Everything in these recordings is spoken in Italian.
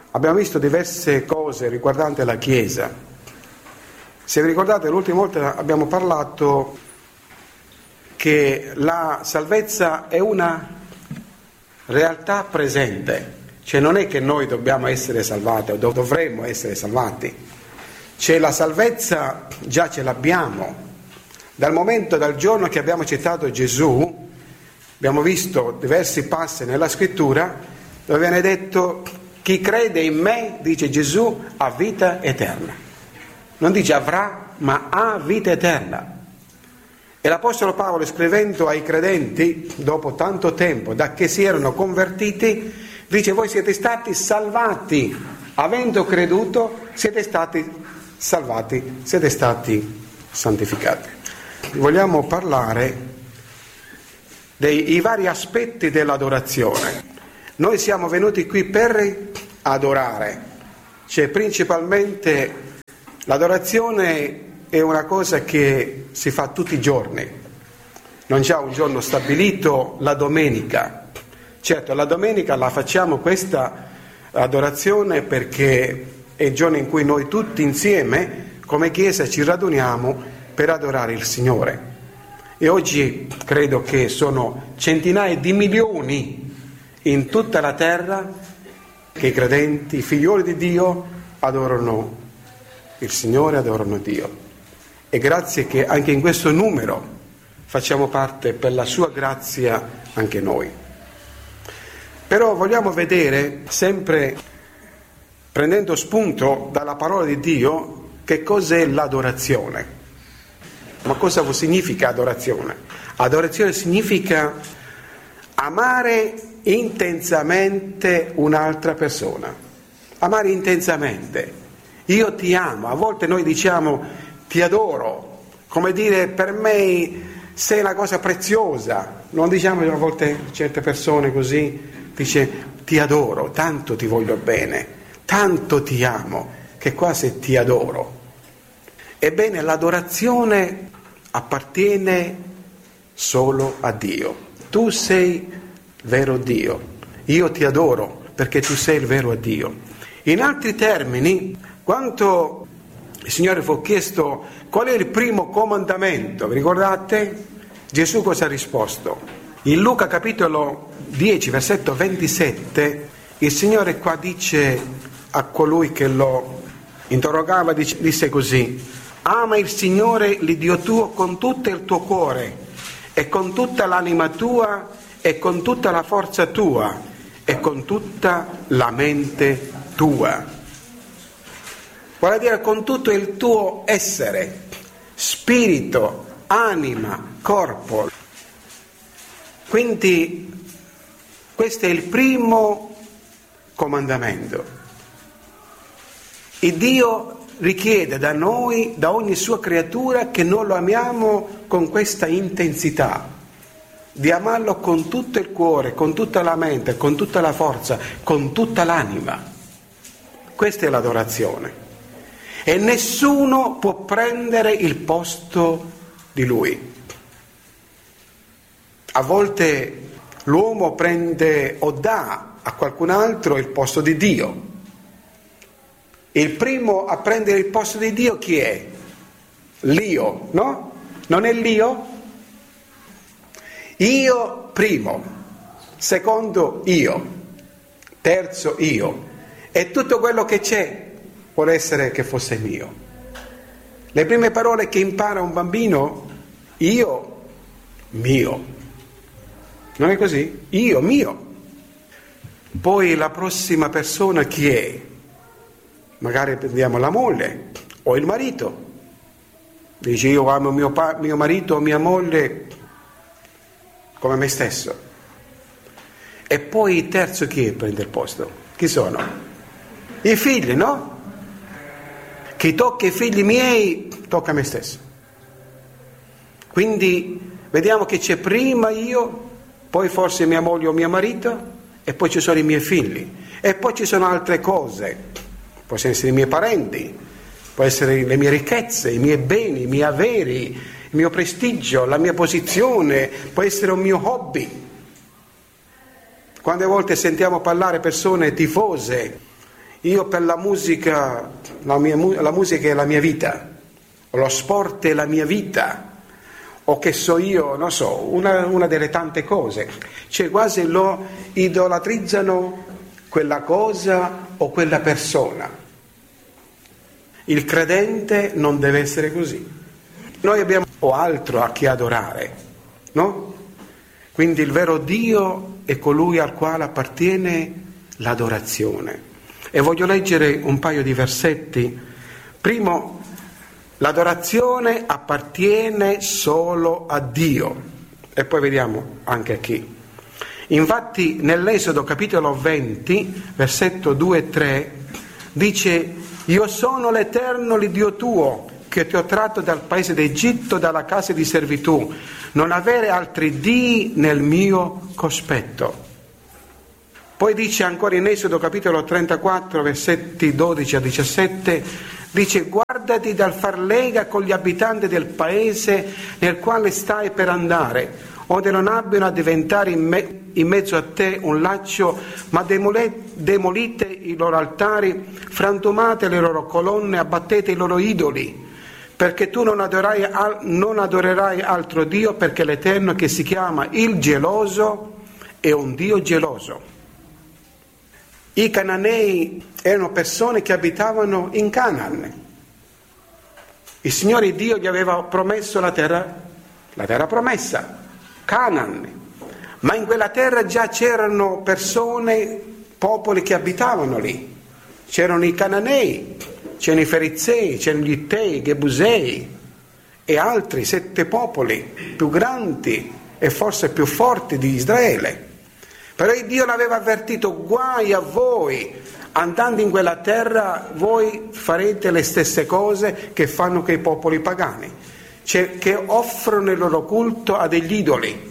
abbiamo visto diverse cose riguardanti la Chiesa. Se vi ricordate, l'ultima volta abbiamo parlato che la salvezza è una realtà presente, cioè non è che noi dobbiamo essere salvati o dovremmo essere salvati. C'è la salvezza, già ce l'abbiamo. Dal giorno che abbiamo accettato Gesù, abbiamo visto diversi passi nella scrittura dove viene detto: chi crede in me, dice Gesù, ha vita eterna. Non dice avrà, ma ha vita eterna. E l'Apostolo Paolo, scrivendo ai credenti dopo tanto tempo da che si erano convertiti, dice: voi siete stati salvati, avendo creduto siete stati salvati, siete stati santificati. Vogliamo parlare dei vari aspetti dell'adorazione. Noi siamo venuti qui per adorare, cioè principalmente l'adorazione è una cosa che si fa tutti i giorni, non c'è un giorno stabilito, la domenica. Certo, la domenica la facciamo questa adorazione perché è il giorno in cui noi tutti insieme come Chiesa ci raduniamo per adorare il Signore. E oggi credo che sono centinaia di milioni in tutta la terra che i credenti, i figlioli di Dio, adorano il Signore, adorano Dio. E grazie che anche in questo numero facciamo parte, per la sua grazia, anche noi. Però vogliamo vedere, sempre prendendo spunto dalla parola di Dio, che cos'è l'adorazione. Ma cosa significa adorazione? Adorazione significa amare intensamente un'altra persona. Amare intensamente. Io ti amo. A volte noi diciamo ti adoro, come dire per me sei una cosa preziosa. Non diciamo a volte certe persone così, dice ti adoro, tanto ti voglio bene, tanto ti amo, che quasi ti adoro. Ebbene, l'adorazione appartiene solo a Dio. Tu sei vero Dio, io ti adoro perché tu sei il vero Dio. In altri termini, quando il Signore fu chiesto qual è il primo comandamento, vi ricordate? Gesù cosa ha risposto? In Luca capitolo 10 versetto 27 il Signore qua dice a colui che lo interrogava, disse così: ama il Signore l'Iddio tuo con tutto il tuo cuore e con tutta l'anima tua e con tutta la forza tua e con tutta la mente tua. Vuol dire con tutto il tuo essere, spirito, anima, corpo. Quindi questo è il primo comandamento. E Dio richiede da noi, da ogni sua creatura, che noi lo amiamo con questa intensità, di amarlo con tutto il cuore, con tutta la mente, con tutta la forza, con tutta l'anima. Questa è l'adorazione. E nessuno può prendere il posto di Lui. A volte l'uomo prende o dà a qualcun altro il posto di Dio. Il primo a prendere il posto di Dio chi è? L'io, no? Non è l'io? Io primo, secondo io, terzo io. E tutto quello che c'è vuole essere che fosse mio. Le prime parole che impara un bambino: io, mio. Non è così? Io, mio. Poi la prossima persona chi è? Magari prendiamo la moglie o il marito. Dice io amo mio marito o mia moglie come me stesso. E poi il terzo chi prende il posto? Chi sono? I figli, no? Chi tocca i figli miei tocca a me stesso. Quindi vediamo che c'è prima io, poi forse mia moglie o mio marito, e poi ci sono i miei figli, e poi ci sono altre cose. Possono essere i miei parenti, può essere le mie ricchezze, i miei beni, i miei averi, il mio prestigio, la mia posizione, può essere un mio hobby. Quante volte sentiamo parlare persone tifose io per la musica, la musica è la mia vita, lo sport è la mia vita, o che so io, non so, una delle tante cose. Cioè quasi lo idolatrizzano quella cosa o quella persona. Il credente non deve essere così. Noi abbiamo altro a chi adorare, no? Quindi il vero Dio è colui al quale appartiene l'adorazione. E voglio leggere un paio di versetti. Primo, l'adorazione appartiene solo a Dio, e poi vediamo anche a chi. Infatti nell'Esodo capitolo 20, versetto 2 e 3, dice: io sono l'Eterno, l'Iddio tuo, che ti ho tratto dal paese d'Egitto, dalla casa di servitù. Non avere altri dii nel mio cospetto. Poi dice ancora in Esodo capitolo 34, versetti 12 a 17, dice: guardati dal far lega con gli abitanti del paese nel quale stai per andare, onde non abbiano a diventare in mezzo a te un laccio, ma demolite i loro altari, frantumate le loro colonne, abbattete i loro idoli, perché tu non adorerai altro Dio, perché l'Eterno, che si chiama il geloso, è un Dio geloso. I Cananei erano persone che abitavano in Canaan. Il Signore Dio gli aveva promesso la terra promessa, Canaan. Ma in quella terra già c'erano persone, popoli che abitavano lì. C'erano i Cananei, c'erano i Ferizei, c'erano gli Ittei, i Gebusei e altri 7 popoli più grandi e forse più forti di Israele. Però Dio l'aveva avvertito: guai a voi, andando in quella terra voi farete le stesse cose che fanno quei popoli pagani, cioè che offrono il loro culto a degli idoli.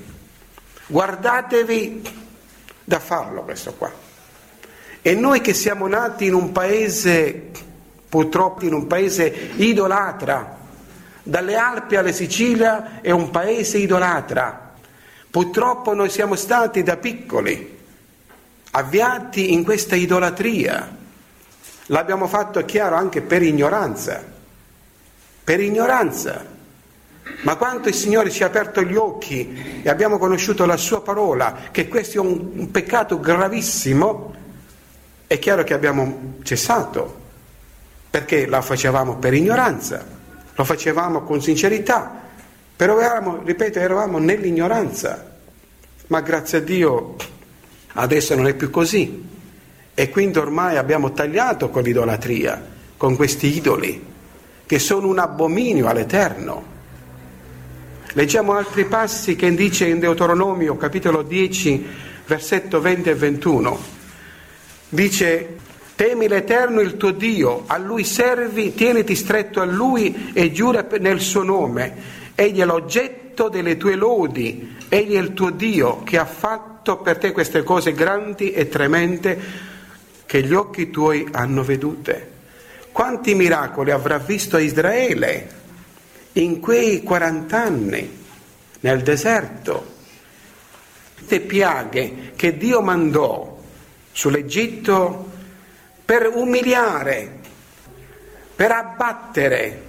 Guardatevi da farlo questo qua. E noi che siamo nati in un paese, purtroppo in un paese idolatra, dalle Alpi alla Sicilia è un paese idolatra. Purtroppo noi siamo stati da piccoli avviati in questa idolatria. L'abbiamo fatto, è chiaro, anche per ignoranza. Per ignoranza. Ma quanto il Signore ci ha aperto gli occhi e abbiamo conosciuto la sua parola, che questo è un peccato gravissimo, è chiaro che abbiamo cessato, perché lo facevamo per ignoranza, lo facevamo con sincerità, però eravamo nell'ignoranza. Ma grazie a Dio adesso non è più così, e quindi ormai abbiamo tagliato con l'idolatria, con questi idoli che sono un abominio all'Eterno. Leggiamo altri passi che dice in Deuteronomio capitolo 10 versetto 20 e 21. Dice: temi l'Eterno il tuo Dio, a Lui servi, tieniti stretto a Lui e giura nel suo nome. Egli è l'oggetto delle tue lodi, Egli è il tuo Dio, che ha fatto per te queste cose grandi e tremende che gli occhi tuoi hanno vedute. Quanti miracoli avrà visto Israele in quei 40 anni nel deserto? Le piaghe che Dio mandò sull'Egitto per umiliare, per abbattere,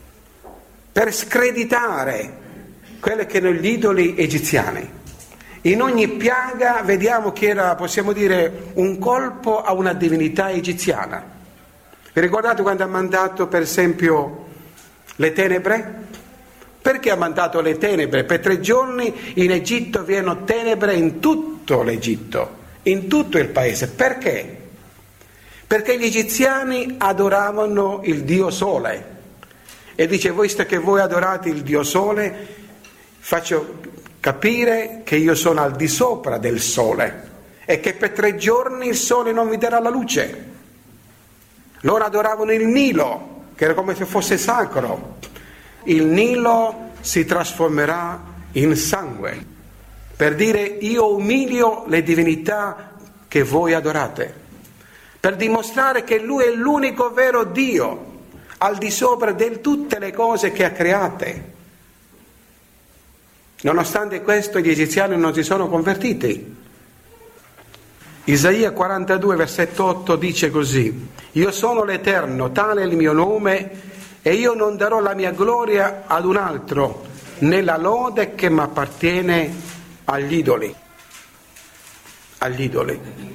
per screditare quelle che erano gli idoli egiziani. In ogni piaga vediamo che era, possiamo dire, un colpo a una divinità egiziana. Vi ricordate quando ha mandato per esempio le tenebre? Perché ha mandato le tenebre? Per 3 giorni in Egitto vi erano tenebre in tutto l'Egitto, in tutto il paese. Perché? Perché gli egiziani adoravano il Dio Sole. E dice: visto che voi adorate il Dio Sole, faccio capire che io sono al di sopra del Sole e che per 3 giorni il Sole non vi darà la luce. Loro adoravano il Nilo, che era come se fosse sacro. Il Nilo si trasformerà in sangue, per dire: io umilio le divinità che voi adorate, per dimostrare che Lui è l'unico vero Dio, al di sopra di tutte le cose che ha create. Nonostante questo gli egiziani non si sono convertiti. Isaia 42, versetto 8 dice così: io sono l'Eterno, tale è il mio nome, e io non darò la mia gloria ad un altro, né la lode che mi appartiene agli idoli. Agli idoli.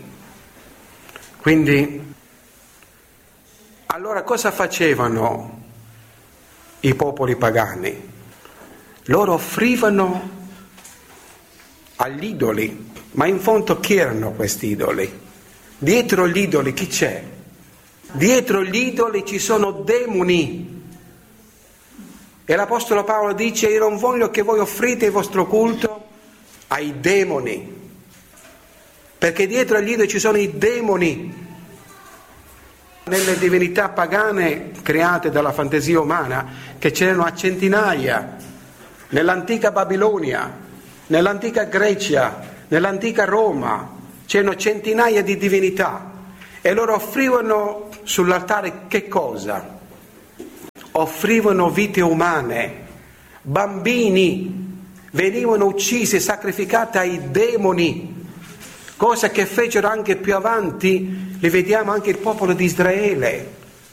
Quindi, allora cosa facevano i popoli pagani? Loro offrivano agli idoli, ma in fondo chi erano questi idoli? Dietro gli idoli chi c'è? Dietro gli idoli ci sono demoni. E l'Apostolo Paolo dice: io non voglio che voi offrite il vostro culto ai demoni, perché dietro agli idoli ci sono i demoni. Nelle divinità pagane create dalla fantasia umana, che c'erano a centinaia, nell'antica Babilonia, nell'antica Grecia, nell'antica Roma, c'erano centinaia di divinità, e loro offrivano sull'altare che cosa? Offrivano vite umane, bambini venivano uccisi, sacrificati ai demoni, cosa che fecero anche più avanti, li vediamo anche il popolo di Israele.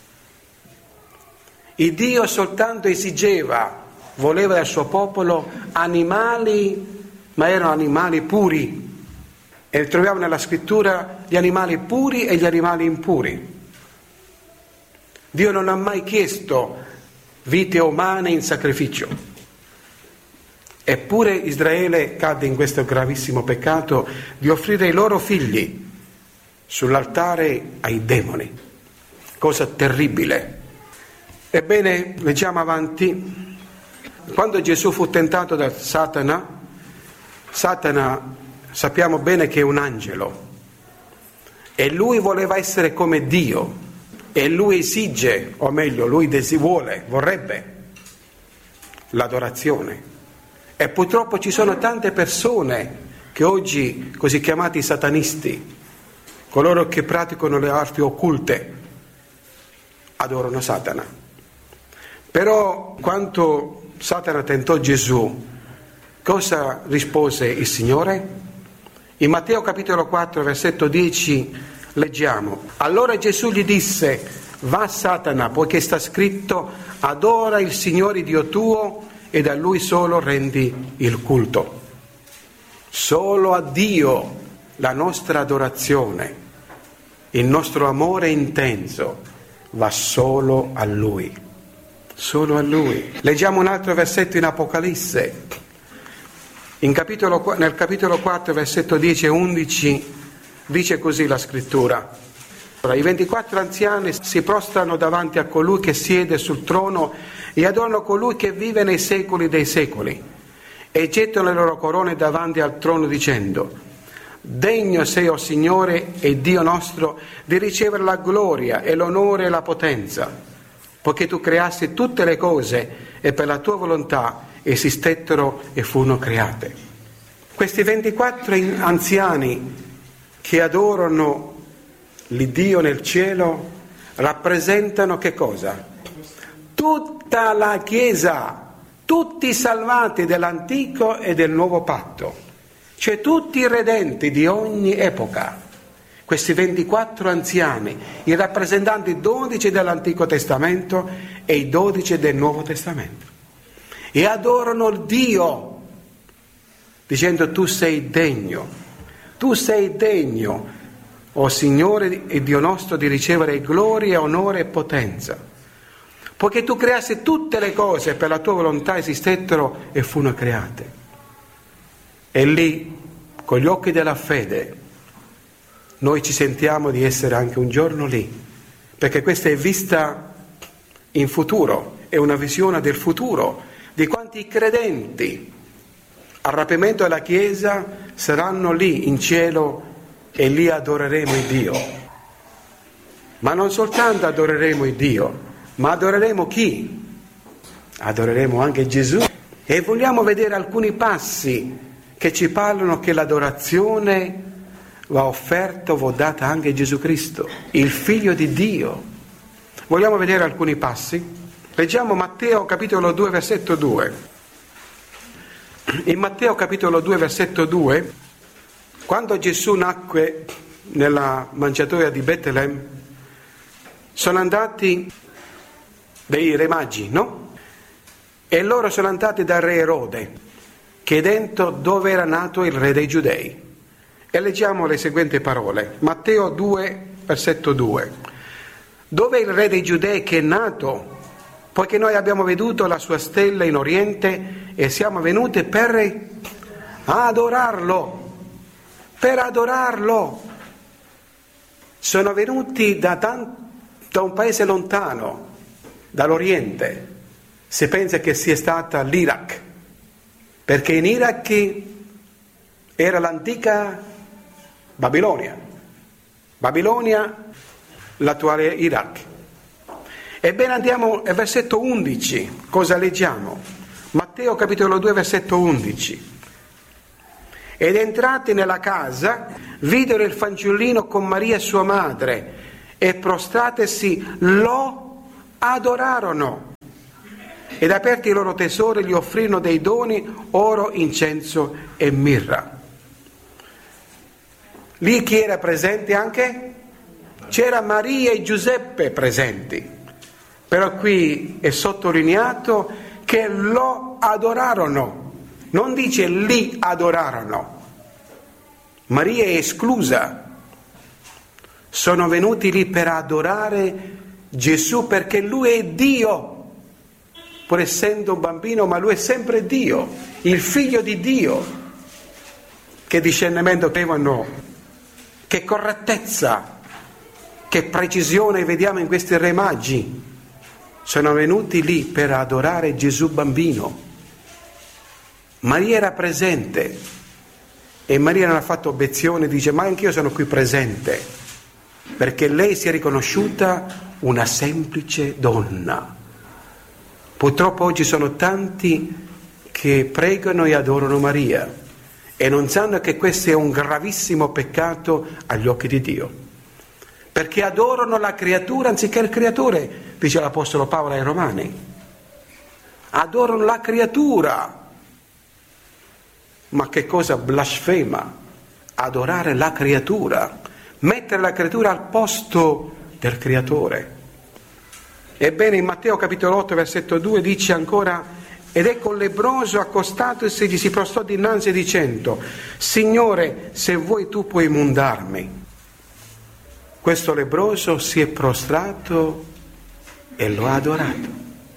Il Dio soltanto esigeva, voleva dal suo popolo animali, ma erano animali puri, e troviamo nella scrittura gli animali puri e gli animali impuri. Dio non ha mai chiesto vite umane in sacrificio. Eppure Israele cadde in questo gravissimo peccato di offrire i loro figli sull'altare ai demoni. Cosa terribile. Ebbene, leggiamo avanti. Quando Gesù fu tentato da Satana sappiamo bene che è un angelo, e lui voleva essere come Dio. E lui esige, o meglio, lui vorrebbe l'adorazione. E purtroppo ci sono tante persone che oggi, così chiamati satanisti, coloro che praticano le arti occulte, adorano Satana. Però quando Satana tentò Gesù, cosa rispose il Signore? In Matteo capitolo 4, versetto 10, leggiamo: allora Gesù gli disse: va Satana, poiché sta scritto, adora il Signore Dio tuo ed a Lui solo rendi il culto. Solo a Dio la nostra adorazione, il nostro amore intenso va solo a Lui, solo a Lui. Leggiamo un altro versetto in Apocalisse, nel capitolo 4, versetto 10 e 11. Dice così la scrittura: i 24 anziani si prostrano davanti a colui che siede sul trono e adorano colui che vive nei secoli dei secoli, e gettano le loro corone davanti al trono dicendo: degno sei, o Signore e Dio nostro, di ricevere la gloria e l'onore e la potenza, poiché tu creasti tutte le cose e per la tua volontà esistettero e furono create. Questi 24 anziani che adorano l'Iddio nel cielo rappresentano che cosa? Tutta la Chiesa, tutti i salvati dell'Antico e del Nuovo Patto, cioè tutti i redenti di ogni epoca. Questi 24 anziani, i rappresentanti 12 dell'Antico Testamento e i 12 del Nuovo Testamento, e adorano il Dio dicendo: tu sei degno, o Signore e Dio nostro, di ricevere gloria, onore e potenza, poiché tu creasti tutte le cose, per la tua volontà esistettero e furono create. E lì, con gli occhi della fede, noi ci sentiamo di essere anche un giorno lì, perché questa è vista in futuro, è una visione del futuro, di quanti credenti al rapimento della Chiesa saranno lì in cielo, e lì adoreremo il Dio. Ma non soltanto adoreremo il Dio, ma adoreremo chi? Adoreremo anche Gesù. E vogliamo vedere alcuni passi che ci parlano che l'adorazione va offerta, va data anche a Gesù Cristo, il Figlio di Dio. Vogliamo vedere alcuni passi? Leggiamo Matteo capitolo 2, versetto 2. In Matteo capitolo 2, versetto 2, quando Gesù nacque nella mangiatoia di Betlemme, sono andati dei re magi, no? E loro sono andati dal re Erode, chiedendo dove era nato il re dei Giudei. E leggiamo le seguenti parole. Matteo 2, versetto 2. Dove è il re dei Giudei che è nato? Poiché noi abbiamo veduto la sua stella in oriente e siamo venuti per adorarlo. Per adorarlo. Sono venuti da un paese lontano, dall'Oriente. Si pensa che sia stata l'Iraq, perché in Iraq era l'antica Babilonia, l'attuale Iraq. Ebbene andiamo al versetto 11, cosa leggiamo? Matteo capitolo 2 versetto 11. Ed entrati nella casa, videro il fanciullino con Maria sua madre e prostratesi lo adorarono. Ed aperti i loro tesori gli offrirono dei doni, oro, incenso e mirra. Lì chi era presente anche? C'era Maria e Giuseppe presenti. Però qui è sottolineato che lo adorarono. Non dice li adorarono. Maria è esclusa. Sono venuti lì per adorare Gesù perché Lui è Dio. Pur essendo un bambino, ma Lui è sempre Dio, il Figlio di Dio. Che discernimento avevano, che correttezza, che precisione vediamo in questi re magi. Sono venuti lì per adorare Gesù bambino. Maria era presente e Maria non ha fatto obiezione, dice ma anch'io sono qui presente, perché lei si è riconosciuta una semplice donna. Purtroppo oggi sono tanti che pregano e adorano Maria e non sanno che questo è un gravissimo peccato agli occhi di Dio, perché adorano la creatura anziché il creatore, dice l'Apostolo Paolo ai Romani. Adorano la creatura. Ma che cosa blasfema adorare la creatura, mettere la creatura al posto del creatore. Ebbene in Matteo capitolo 8 versetto 2 dice ancora: ed ecco un lebbroso accostatosi gli si prostrò dinanzi dicendo: Signore, se vuoi tu puoi immundarmi. Questo lebbroso si è prostrato e lo ha adorato.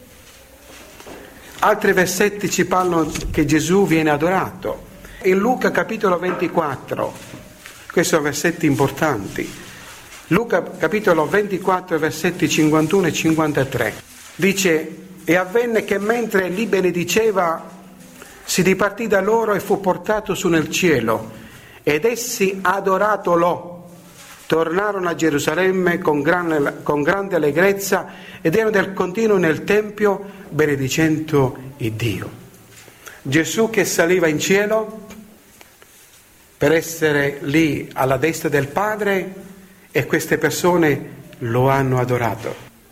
Altri versetti ci parlano che Gesù viene adorato. In Luca capitolo 24, questi sono versetti importanti. Luca capitolo 24 versetti 51 e 53 dice: e avvenne che mentre egli benediceva si dipartì da loro e fu portato su nel cielo, ed essi adoratolo tornarono a Gerusalemme con grande allegrezza ed erano del continuo nel tempio benedicendo il Dio. Gesù che saliva in cielo per essere lì alla destra del Padre, e queste persone lo hanno adorato,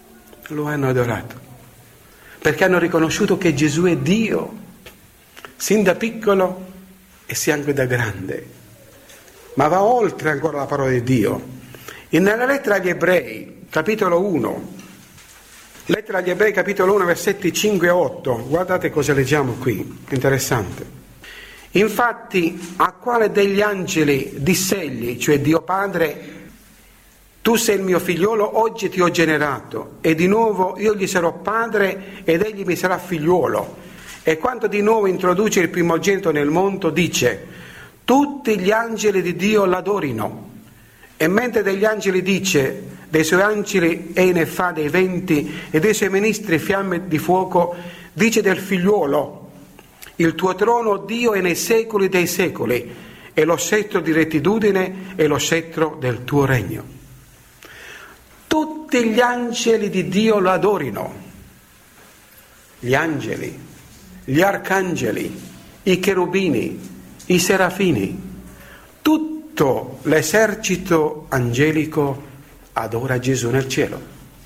perché hanno riconosciuto che Gesù è Dio, sin da piccolo e sia anche da grande. Ma va oltre ancora la parola di Dio. Nella lettera agli Ebrei, capitolo 1, lettera agli Ebrei, capitolo 1, versetti 5 e 8, guardate cosa leggiamo qui, interessante. Infatti, a quale degli angeli diss'egli, cioè Dio Padre: tu sei il mio figliolo, oggi ti ho generato, e di nuovo io gli sarò padre ed egli mi sarà figliuolo. E quando di nuovo introduce il primogenito nel mondo, dice: tutti gli angeli di Dio l'adorino. E mentre degli angeli dice: dei suoi angeli ei ne fa dei venti e dei suoi ministri fiamme di fuoco, dice del figliuolo: il tuo trono, Dio, è nei secoli dei secoli, e lo scettro di rettitudine è lo scettro del tuo regno. Tutti gli angeli di Dio lo adorino. Gli angeli, gli arcangeli, i cherubini, i serafini, tutto l'esercito angelico adora Gesù nel cielo.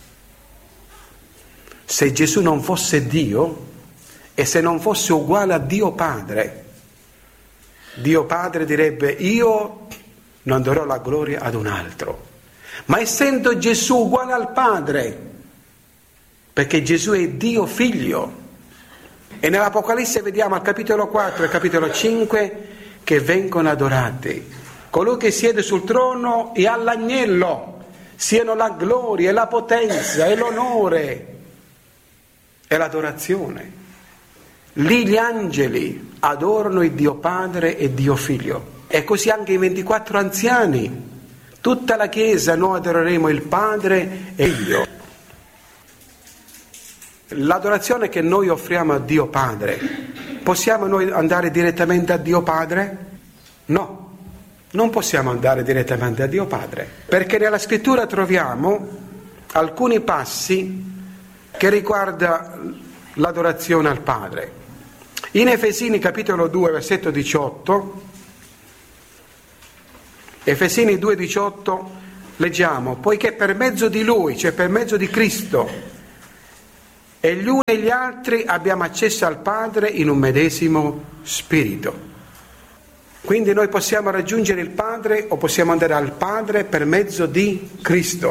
Se Gesù non fosse Dio e se non fosse uguale a Dio Padre direbbe: io non darò la gloria ad un altro. Ma essendo Gesù uguale al Padre, perché Gesù è Dio Figlio, e nell'Apocalisse vediamo al capitolo 4 e al capitolo 5 che vengono adorati colui che siede sul trono e all'agnello, siano la gloria e la potenza e l'onore e l'adorazione. Lì gli angeli adorano il Dio Padre e Dio Figlio, e così anche i 24 anziani, tutta la Chiesa, noi adoreremo il Padre e Dio. L'adorazione che noi offriamo a Dio Padre, possiamo noi andare direttamente a Dio Padre? No, non possiamo andare direttamente a Dio Padre, perché nella Scrittura troviamo alcuni passi che riguardano l'adorazione al Padre. In Efesini capitolo 2 versetto 18, Efesini 2,18 leggiamo: poiché per mezzo di Lui, cioè per mezzo di Cristo, e gli uni e gli altri abbiamo accesso al Padre in un medesimo spirito. Quindi noi possiamo raggiungere il Padre o possiamo andare al Padre per mezzo di Cristo.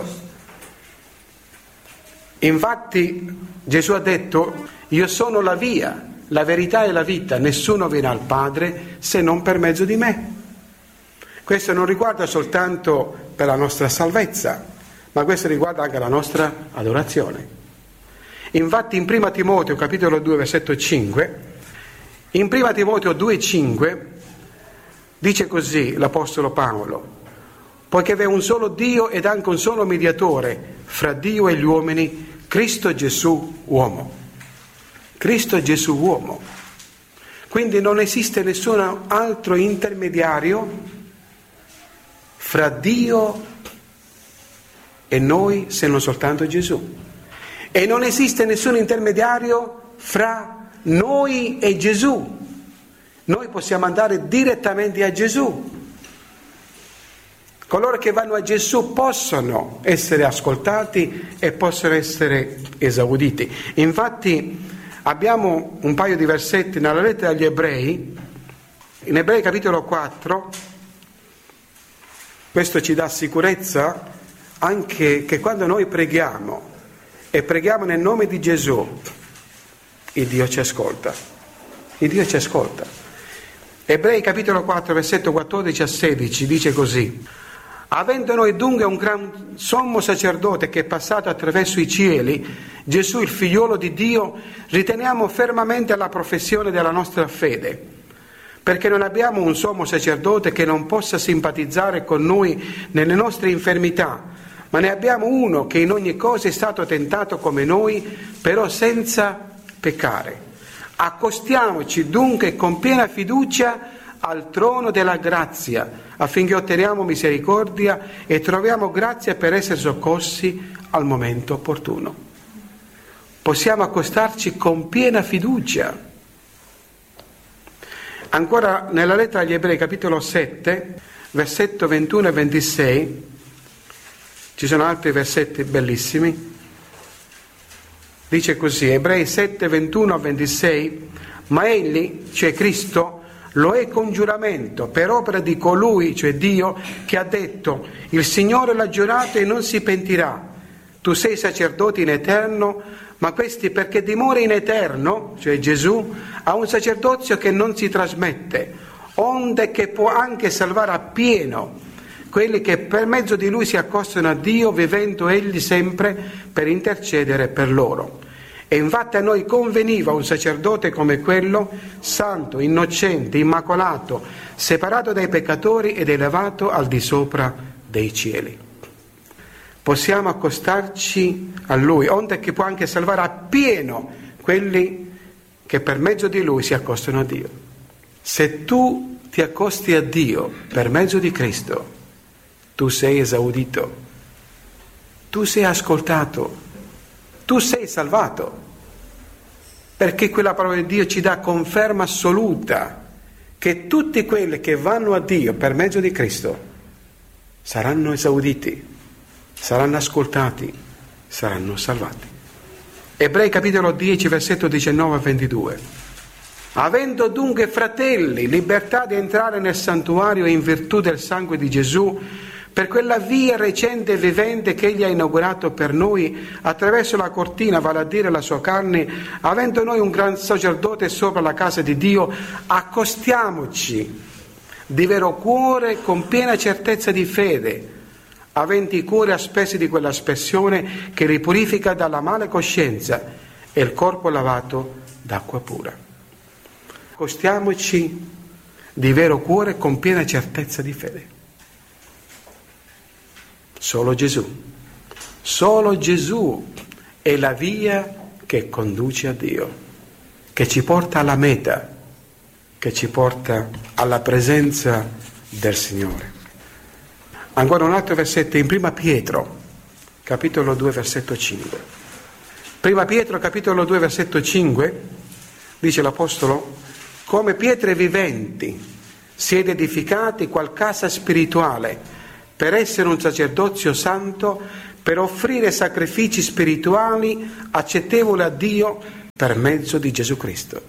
Infatti Gesù ha detto: io sono la via, la verità e la vita, nessuno viene al Padre se non per mezzo di me. Questo non riguarda soltanto per la nostra salvezza, ma questo riguarda anche la nostra adorazione. Infatti in 1 Timoteo capitolo 2 versetto 5, in 1 Timoteo 2,5 dice così l'Apostolo Paolo: poiché vi è un solo Dio ed anche un solo mediatore fra Dio e gli uomini, Cristo Gesù uomo. Cristo Gesù uomo. Quindi non esiste nessun altro intermediario fra Dio e noi se non soltanto Gesù. E non esiste nessun intermediario fra noi e Gesù. Noi possiamo andare direttamente a Gesù. Coloro che vanno a Gesù possono essere ascoltati e possono essere esauditi. Infatti abbiamo un paio di versetti nella lettera agli Ebrei, in Ebrei capitolo 4, questo ci dà sicurezza anche che quando noi preghiamo e preghiamo nel nome di Gesù, il Dio ci ascolta. Il Dio ci ascolta. Ebrei capitolo 4 versetto 14 a 16 dice così: avendo noi dunque un gran sommo sacerdote che è passato attraverso i cieli, Gesù il figliolo di Dio, riteniamo fermamente la professione della nostra fede, perché non abbiamo un sommo sacerdote che non possa simpatizzare con noi nelle nostre infermità, ma ne abbiamo uno che in ogni cosa è stato tentato come noi, però senza peccare. Accostiamoci dunque con piena fiducia al trono della grazia, affinché otteniamo misericordia e troviamo grazia per essere soccorsi al momento opportuno. Possiamo accostarci con piena fiducia. Ancora nella lettera agli Ebrei capitolo 7 versetto 21 e 26 ci sono altri versetti bellissimi. Dice così, Ebrei 7 21 a 26: ma egli, cioè Cristo, lo è con giuramento per opera di colui, cioè Dio, che ha detto: il Signore l'ha giurato e non si pentirà. Tu sei sacerdote in eterno, ma questi perché dimora in eterno, cioè Gesù, ha un sacerdozio che non si trasmette, onde che può anche salvare appieno quelli che per mezzo di lui si accostano a Dio, vivendo egli sempre per intercedere per loro. E infatti a noi conveniva un sacerdote come quello, santo, innocente, immacolato, separato dai peccatori ed elevato al di sopra dei cieli. Possiamo accostarci a lui, onde che può anche salvare appieno quelli che per mezzo di lui si accostano a Dio. Se tu ti accosti a Dio per mezzo di Cristo, tu sei esaudito, tu sei ascoltato, tu sei salvato, perché quella parola di Dio ci dà conferma assoluta che tutti quelli che vanno a Dio per mezzo di Cristo saranno esauditi, saranno ascoltati, saranno salvati. Ebrei capitolo 10 versetto 19 a 22. Avendo dunque, fratelli, libertà di entrare nel santuario in virtù del sangue di Gesù, per quella via recente e vivente che Egli ha inaugurato per noi, attraverso la cortina, vale a dire la sua carne, avendo noi un gran sacerdote sopra la casa di Dio, accostiamoci di vero cuore con piena certezza di fede, aventi i cuori aspersi di quell'aspersione che ripurifica dalla male coscienza e il corpo lavato d'acqua pura. Accostiamoci di vero cuore con piena certezza di fede. Solo Gesù è la via che conduce a Dio, che ci porta alla meta, che ci porta alla presenza del Signore. Ancora un altro versetto in Prima Pietro, capitolo 2, versetto 5. Prima Pietro, capitolo 2, versetto 5, dice l'Apostolo: come pietre viventi siete edificati qual casa spirituale, per essere un sacerdozio santo, per offrire sacrifici spirituali accettevoli a Dio per mezzo di Gesù Cristo.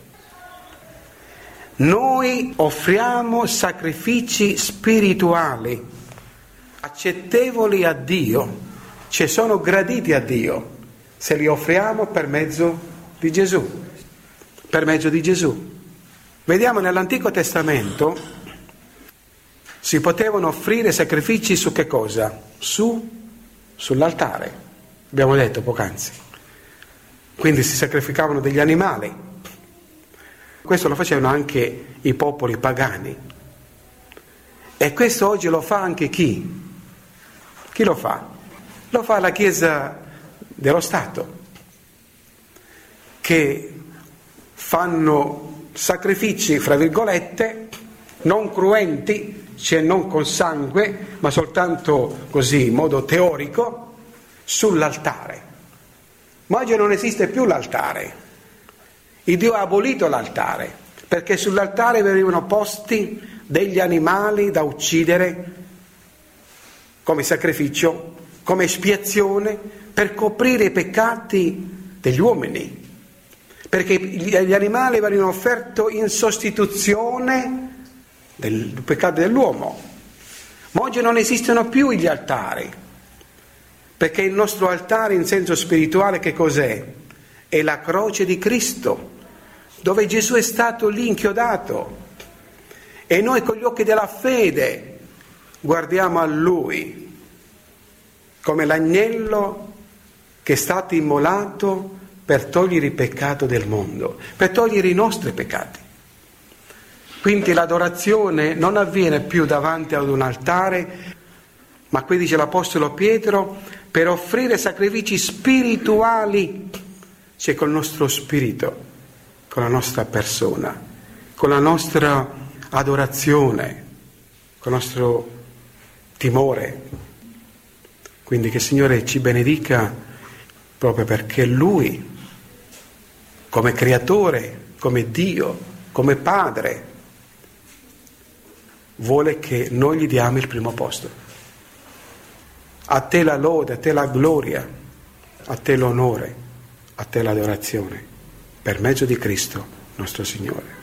Noi offriamo sacrifici spirituali accettevoli a Dio, cioè sono graditi a Dio, se li offriamo per mezzo di Gesù. Per mezzo di Gesù. Vediamo nell'Antico Testamento si potevano offrire sacrifici su che cosa? Sull'altare, abbiamo detto poc'anzi. Quindi si sacrificavano degli animali. Questo lo facevano anche i popoli pagani. E questo oggi lo fa anche chi? Chi lo fa? Lo fa la Chiesa dello Stato, che fanno sacrifici, fra virgolette, non cruenti, cioè non con sangue, ma soltanto così, in modo teorico, sull'altare. Ma oggi non esiste più l'altare. Il Dio ha abolito l'altare, perché sull'altare venivano posti degli animali da uccidere come sacrificio, come espiazione, per coprire i peccati degli uomini. Perché gli animali venivano offerti in sostituzione del peccato dell'uomo. Ma oggi non esistono più gli altari, perché il nostro altare in senso spirituale che cos'è? È la croce di Cristo, dove Gesù è stato lì inchiodato, e noi con gli occhi della fede guardiamo a Lui come l'agnello che è stato immolato per togliere il peccato del mondo, per togliere i nostri peccati. Quindi l'adorazione non avviene più davanti ad un altare, ma qui dice l'Apostolo Pietro, per offrire sacrifici spirituali, cioè col nostro spirito, con la nostra persona, con la nostra adorazione, con il nostro timore. Quindi che il Signore ci benedica proprio perché Lui, come creatore, come Dio, come Padre, vuole che noi gli diamo il primo posto. A te la lode, a te la gloria, a te l'onore, a te l'adorazione, per mezzo di Cristo nostro Signore.